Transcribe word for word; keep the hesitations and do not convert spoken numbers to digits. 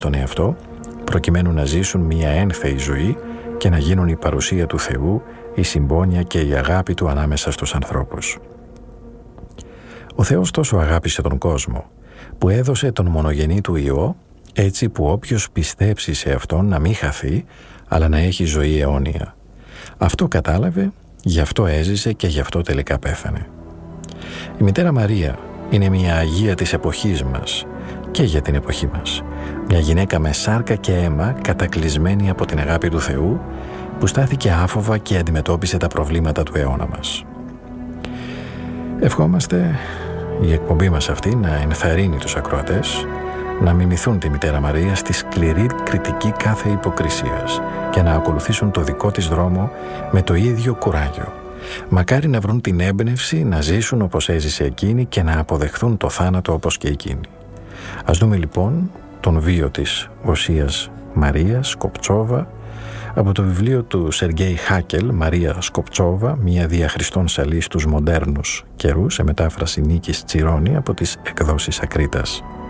τον εαυτό, προκειμένου να ζήσουν μια ένθεη ζωή και να γίνουν η παρουσία του Θεού, η συμπόνια και η αγάπη του ανάμεσα στους ανθρώπους. Ο Θεός τόσο αγάπησε τον κόσμο, που έδωσε τον μονογενή του Υιό, έτσι που όποιος πιστέψει σε Αυτόν να μην χαθεί, αλλά να έχει ζωή αιώνια. Αυτό κατάλαβε, γι' αυτό έζησε και γι' αυτό τελικά πέθανε. Η Μητέρα Μαρία είναι μια Αγία της εποχής μας και για την εποχή μας. Μια γυναίκα με σάρκα και αίμα, κατακλυσμένη από την αγάπη του Θεού, που στάθηκε άφοβα και αντιμετώπισε τα προβλήματα του αιώνα μας. Ευχόμαστε η εκπομπή μας αυτή να ενθαρρύνει τους ακροατές να μιμηθούν τη Μητέρα Μαρία στη σκληρή κριτική κάθε υποκρισίας και να ακολουθήσουν το δικό της δρόμο με το ίδιο κουράγιο. Μακάρι να βρουν την έμπνευση να ζήσουν όπως έζησε εκείνη και να αποδεχθούν το θάνατο όπως και εκείνη. Ας δούμε λοιπόν τον βίο της Οσίας Μαρία Σκοπτσόβα από το βιβλίο του Σεργέη Χάκελ, Μαρία Σκοπτσόβα, μια διαχριστών σαλή στους μοντέρνους καιρούς, σε μετάφραση Νίκης Τσιρόνη από τις εκδόσεις Ακρίτας.